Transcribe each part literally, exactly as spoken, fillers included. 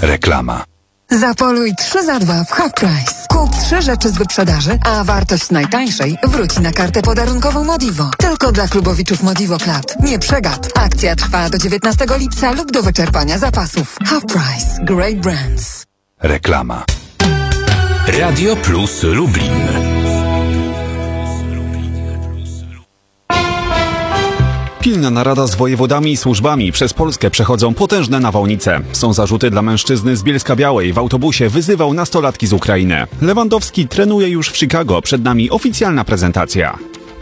Reklama. Zapoluj trzy za dwa w Half Price. Kup trzy rzeczy z wyprzedaży, a wartość najtańszej wróci na kartę podarunkową Modivo. Tylko dla klubowiczów Modivo Club. Nie przegap. Akcja trwa do dziewiętnastego lipca lub do wyczerpania zapasów. Half Price. Great brands. Reklama. Radio Plus Lublin. Pilna narada z wojewodami i służbami. Przez Polskę przechodzą potężne nawałnice. Są zarzuty dla mężczyzny z Bielska-Białej. W autobusie wyzywał nastolatki z Ukrainy. Lewandowski trenuje już w Chicago. Przed nami oficjalna prezentacja.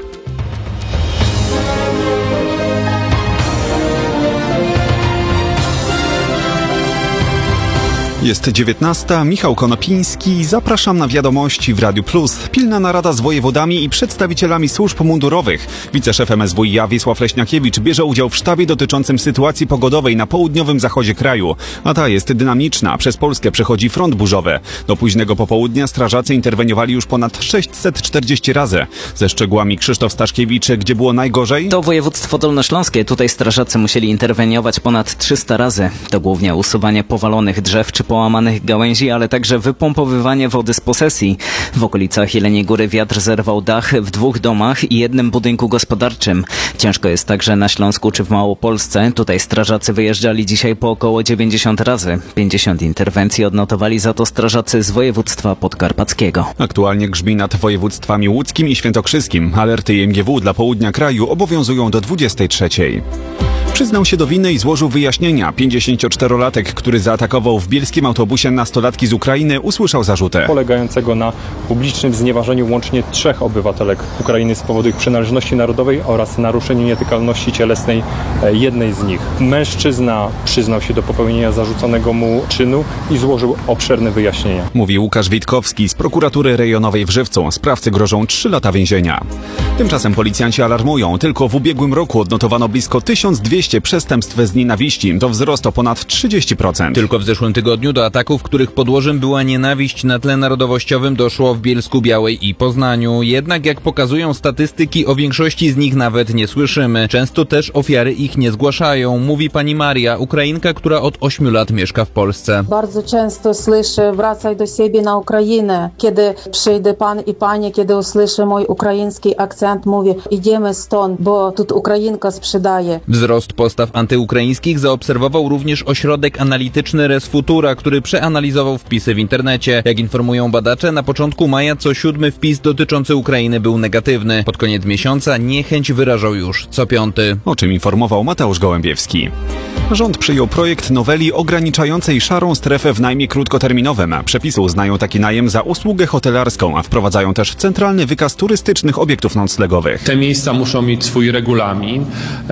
Jest dziewiętnasta, Michał Konopiński. Zapraszam na wiadomości w Radiu Plus. Pilna narada z wojewodami i przedstawicielami służb mundurowych. Wiceszef M S W iA Wiesław Leśniakiewicz bierze udział w sztabie dotyczącym sytuacji pogodowej na południowym zachodzie kraju. A ta jest dynamiczna. Przez Polskę przechodzi front burzowy. Do późnego popołudnia strażacy interweniowali już ponad sześćset czterdzieści razy. Ze szczegółami Krzysztof Staszkiewicz, gdzie było najgorzej? To województwo dolnośląskie. Tutaj strażacy musieli interweniować ponad trzysta razy. To głównie usuwanie powalonych drzew czy połamanych gałęzi, ale także wypompowywanie wody z posesji. W okolicach Jeleniej Góry wiatr zerwał dach w dwóch domach i jednym budynku gospodarczym. Ciężko jest także na Śląsku czy w Małopolsce. Tutaj strażacy wyjeżdżali dzisiaj po około dziewięćdziesiąt razy. pięćdziesiąt interwencji odnotowali za to strażacy z województwa podkarpackiego. Aktualnie grzmi nad województwami łódzkim i świętokrzyskim. Alerty I M G W dla południa kraju obowiązują do dwudziestej trzeciej. Przyznał się do winy i złożył wyjaśnienia. pięćdziesięcioczterolatek, który zaatakował w bielskim autobusie nastolatki z Ukrainy, usłyszał zarzuty. Polegającego na publicznym znieważeniu łącznie trzech obywatelek Ukrainy z powodu ich przynależności narodowej oraz naruszeniu nietykalności cielesnej jednej z nich. Mężczyzna przyznał się do popełnienia zarzuconego mu czynu i złożył obszerne wyjaśnienia. Mówi Łukasz Witkowski z prokuratury rejonowej w Żywcu. Sprawcy grożą trzy lata więzienia. Tymczasem policjanci alarmują. Tylko w ubiegłym roku odnotowano blisko tysiąc dwieście przestępstw z nienawiści. To wzrost o ponad trzydzieści procent. Tylko w zeszłym tygodniu do ataków, których podłożem była nienawiść na tle narodowościowym, doszło w Bielsku-Białej i Poznaniu. Jednak jak pokazują statystyki, o większości z nich nawet nie słyszymy. Często też ofiary ich nie zgłaszają, mówi pani Maria, Ukrainka, która od ośmiu lat mieszka w Polsce. Bardzo często słyszę: wracaj do siebie na Ukrainę. Kiedy przyjdzie pan i pani, kiedy usłyszę mój ukraiński akcent, mówię: idziemy stąd, bo tu Ukrainka sprzedaje. Wzrost postaw antyukraińskich zaobserwował również ośrodek analityczny Resfutura, który przeanalizował wpisy w internecie. Jak informują badacze, na początku maja co siódmy wpis dotyczący Ukrainy był negatywny. Pod koniec miesiąca niechęć wyrażał już co piąty. O czym informował Mateusz Gołębiewski. Rząd przyjął projekt noweli ograniczającej szarą strefę w najmie krótkoterminowym. Przepisy uznają taki najem za usługę hotelarską, a wprowadzają też centralny wykaz turystycznych obiektów noclegowych. Te miejsca muszą mieć swój regulamin.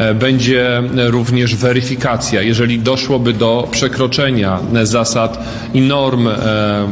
Będzie również weryfikacja. Jeżeli doszłoby do przekroczenia zasad i norm e,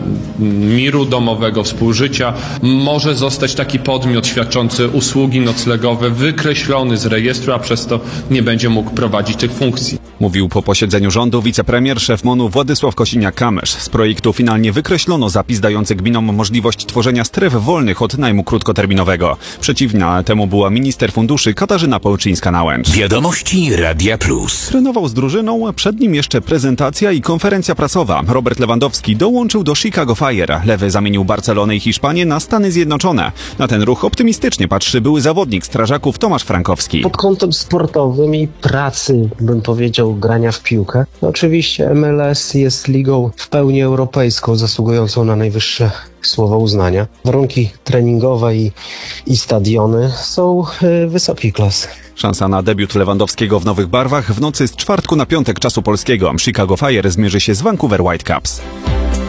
miru domowego, współżycia, może zostać taki podmiot świadczący usługi noclegowe wykreślony z rejestru, a przez to nie będzie mógł prowadzić tych funkcji. Mówił po posiedzeniu rządu wicepremier, szef MON-u Władysław Kosiniak-Kamysz. Z projektu finalnie wykreślono zapis dający gminom możliwość tworzenia stref wolnych od najmu krótkoterminowego. Przeciwna temu była minister funduszy Katarzyna Pełczyńska-Nałęcz. Wiadomości Radia Plus. Trenował z drużyną, przed nim jeszcze prezentacja i konferencja prasowa. Robert Lewandowski dołączył do Chicago Fire. Lewy zamienił Barcelonę i Hiszpanię na Stany Zjednoczone. Na ten ruch optymistycznie patrzy były zawodnik Strażaków Tomasz Frankowski. Pod kątem sportowym i pracy, bym powiedział, grania w piłkę. No oczywiście M L S jest ligą w pełni europejską, zasługującą na najwyższe słowa uznania. Warunki treningowe i, i stadiony są y, wysokiej klasy. Szansa na debiut Lewandowskiego w nowych barwach w nocy z czwartku na piątek czasu polskiego. Chicago Fire zmierzy się z Vancouver Whitecaps.